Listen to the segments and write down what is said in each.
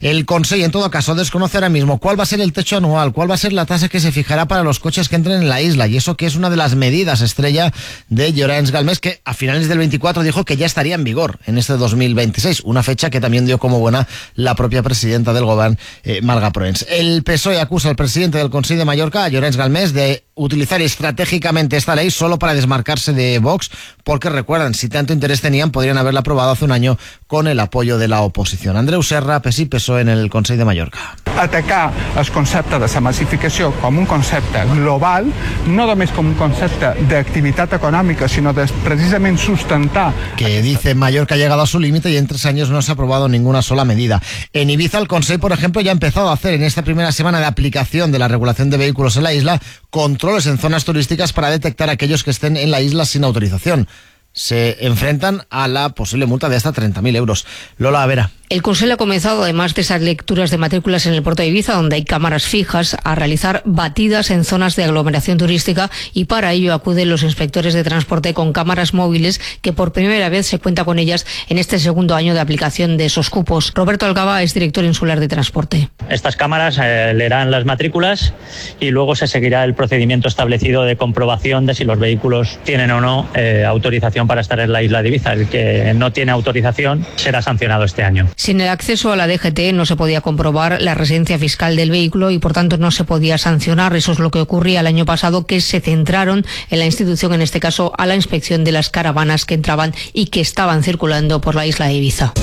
El Consejo, en todo caso, desconoce ahora mismo cuál va a ser el techo anual, cuál va a ser la tasa que se fijará para los coches que entren en la isla, y eso que es una de las medidas estrella de Llorens Galmés, que a finales del 24 dijo que ya estaría en vigor en este 2026, una fecha que también dio como buena la propia presidenta del Govern, Marga Proens. El PSOE acusa al presidente del Consell de Mallorca, a Llorens Galmés, de utilizar estratégicamente esta ley solo para desmarcarse de Vox, porque recuerdan, si tanto interés tenían, podrían haberla aprobado hace un año con el apoyo de la oposición. Andreu Serra, PSI, PSOE en el Consell de Mallorca. Atacar el concepte de la massificació com un concepte global, no només com un concepte d'activitat econòmica, sinó de precisament sustentar. Que dice Mallorca ha llegado a su límite y en 3 años no se ha aprobado ninguna sola medida. En Ibiza, el Consell, por ejemplo, ya ha empezado a hacer en esta primera semana de aplicación de la regulación de vehículos en la isla controles en zonas turísticas para detectar a aquellos que estén en la isla sin autorización. Se enfrentan a la posible multa de hasta 30.000 euros. Lola Vera. El Consell ha comenzado, además de esas lecturas de matrículas en el puerto de Ibiza, donde hay cámaras fijas, a realizar batidas en zonas de aglomeración turística, y para ello acuden los inspectores de transporte con cámaras móviles, que por primera vez se cuenta con ellas en este segundo año de aplicación de esos cupos. Roberto Algaba es director insular de transporte. Estas cámaras leerán las matrículas y luego se seguirá el procedimiento establecido de comprobación de si los vehículos tienen o no autorización para estar en la isla de Ibiza. El que no tiene autorización será sancionado este año. Sin el acceso a la DGT no se podía comprobar la residencia fiscal del vehículo y por tanto no se podía sancionar. Eso es lo que ocurría el año pasado, que se centraron en la institución, en este caso a la inspección de las caravanas que entraban y que estaban circulando por la isla de Ibiza.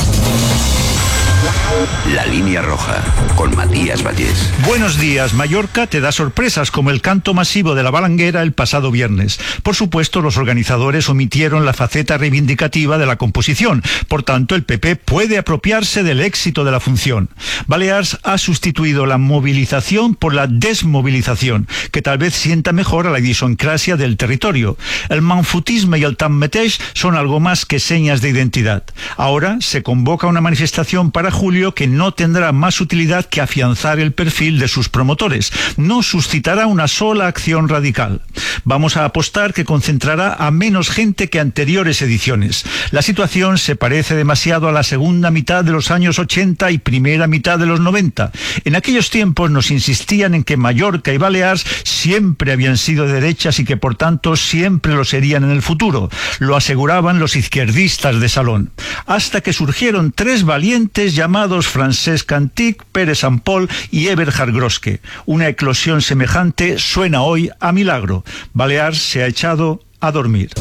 La línea roja, con Matías Vallés. Buenos días. Mallorca te da sorpresas, como el canto masivo de la Balanguera el pasado viernes. Por supuesto, los organizadores omitieron la faceta reivindicativa de la composición. Por tanto, el PP puede apropiarse del éxito de la función. Balears ha sustituido la movilización por la desmovilización, que tal vez sienta mejor a la idiosincrasia del territorio. El manfutismo y el tanmateix son algo más que señas de identidad. Ahora se convoca una manifestación para julio que no tendrá más utilidad que afianzar el perfil de sus promotores. No suscitará una sola acción radical. Vamos a apostar que concentrará a menos gente que anteriores ediciones. La situación se parece demasiado a la segunda mitad de los años 80 y primera mitad de los 90. En aquellos tiempos nos insistían en que Mallorca y Baleares siempre habían sido de derechas y que por tanto siempre lo serían en el futuro. Lo aseguraban los izquierdistas de salón. Hasta que surgieron 3 valientes llamados Francesc Antic, Pérez Sampol y Eberhard Groske. Una eclosión semejante suena hoy a milagro. Baleares se ha echado a dormir.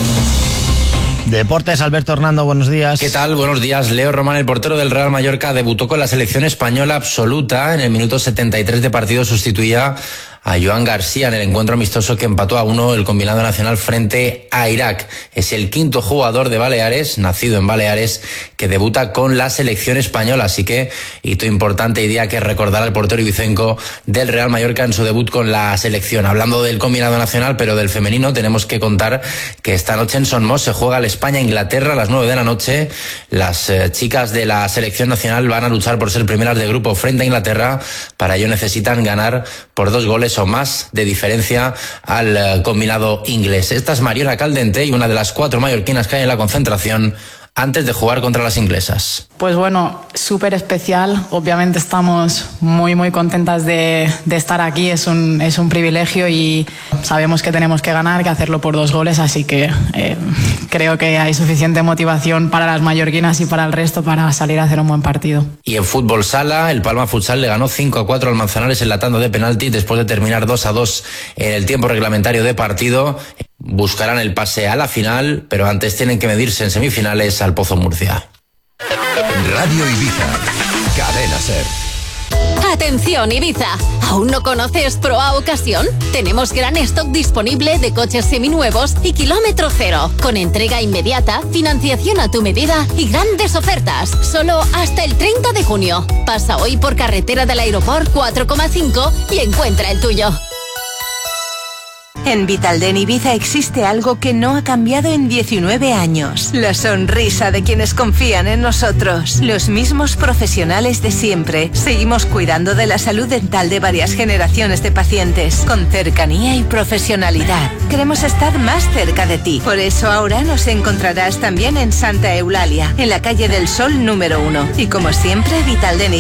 Deportes, Alberto Hernando, buenos días. ¿Qué tal? Buenos días. Leo Román, el portero del Real Mallorca, debutó con la selección española absoluta. En el minuto 73 de partido sustituía a Joan García en el encuentro amistoso que empató a 1 el combinado nacional frente a Irak. Es el 5º jugador de Baleares, nacido en Baleares, que debuta con la selección española. Así que hito importante y día que recordar al portero ibicenco del Real Mallorca en su debut con la selección. Hablando del combinado nacional, pero del femenino, tenemos que contar que esta noche en Son Moss se juega el España-Inglaterra a las 9 de la noche. Las chicas de la selección nacional van a luchar por ser primeras de grupo frente a Inglaterra. Para ello necesitan ganar por 2 goles o más de diferencia al combinado inglés. Esta es Mariona Caldente y una de las 4 mallorquinas que hay en la concentración antes de jugar contra las inglesas. Pues bueno, súper especial. Obviamente estamos muy contentas de estar aquí. Es un privilegio y sabemos que tenemos que ganar, que hacerlo por 2 goles, así que creo que hay suficiente motivación para las mallorquinas y para el resto para salir a hacer un buen partido. Y en fútbol sala, el Palma Futsal le ganó 5-4 al Manzanares en la tanda de penalti después de terminar 2-2 en el tiempo reglamentario de partido. Buscarán el pase a la final, pero antes tienen que medirse en semifinales al Pozo Murcia. Radio Ibiza, Cadena SER. Atención Ibiza, ¿aún no conoces Proa Ocasión? Tenemos gran stock disponible de coches seminuevos y kilómetro cero, con entrega inmediata, financiación a tu medida y grandes ofertas, solo hasta el 30 de junio. Pasa hoy por carretera del Aeroport 4,5 y encuentra el tuyo. En Vitalden Ibiza existe algo que no ha cambiado en 19 años. La sonrisa de quienes confían en nosotros. Los mismos profesionales de siempre. Seguimos cuidando de la salud dental de varias generaciones de pacientes, con cercanía y profesionalidad. Queremos estar más cerca de ti. Por eso ahora nos encontrarás también en Santa Eulalia, en la calle del Sol número 1. Y como siempre, Vitalden